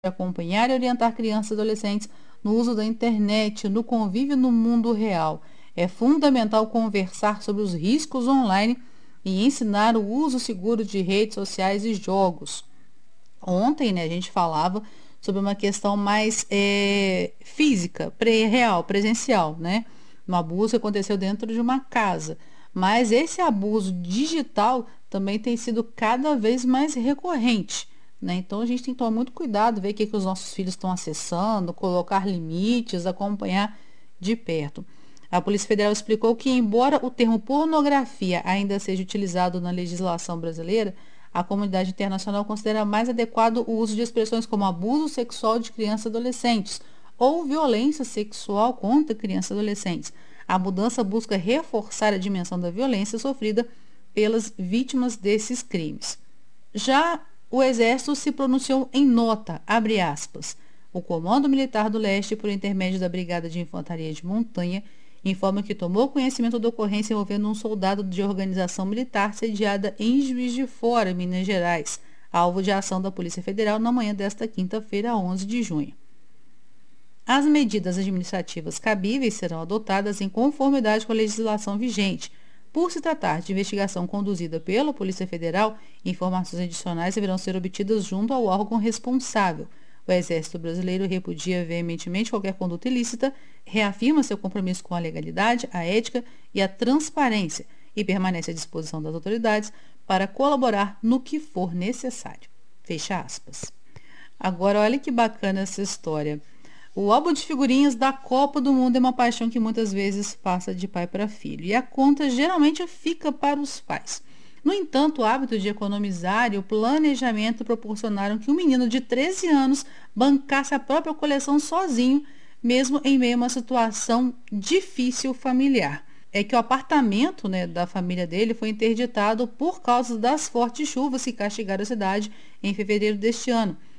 acompanhar e orientar crianças e adolescentes no uso da internet, no convívio no mundo real. É fundamental conversar sobre os riscos online e ensinar o uso seguro de redes sociais e jogos. Ontem, né, a gente falava sobre uma questão mais física, real, presencial, né? Um abuso que aconteceu dentro de uma casa. Mas esse abuso digital também tem sido cada vez mais recorrente, né? Então a gente tem que tomar muito cuidado, ver o que os nossos filhos estão acessando, colocar limites, acompanhar de perto. A Polícia Federal explicou que, embora o termo pornografia ainda seja utilizado na legislação brasileira, a comunidade internacional considera mais adequado o uso de expressões como abuso sexual de crianças e adolescentes ou violência sexual contra crianças e adolescentes. A mudança busca reforçar a dimensão da violência sofrida pelas vítimas desses crimes. Já o Exército se pronunciou em nota, abre aspas. O Comando Militar do Leste, por intermédio da Brigada de Infantaria de Montanha, informa que tomou conhecimento da ocorrência envolvendo um soldado de organização militar sediada em Juiz de Fora, Minas Gerais, alvo de ação da Polícia Federal na manhã desta quinta-feira, 11 de junho. As medidas administrativas cabíveis serão adotadas em conformidade com a legislação vigente. Por se tratar de investigação conduzida pela Polícia Federal, informações adicionais deverão ser obtidas junto ao órgão responsável. O Exército Brasileiro repudia veementemente qualquer conduta ilícita, reafirma seu compromisso com a legalidade, a ética e a transparência e permanece à disposição das autoridades para colaborar no que for necessário. Fecha aspas. Agora, olha que bacana essa história. O álbum de figurinhas da Copa do Mundo é uma paixão que muitas vezes passa de pai para filho, e a conta geralmente fica para os pais. No entanto, o hábito de economizar e o planejamento proporcionaram que um menino de 13 anos bancasse a própria coleção sozinho, mesmo em meio a uma situação difícil familiar. É que o apartamento, né, da família dele foi interditado por causa das fortes chuvas que castigaram a cidade em fevereiro deste ano.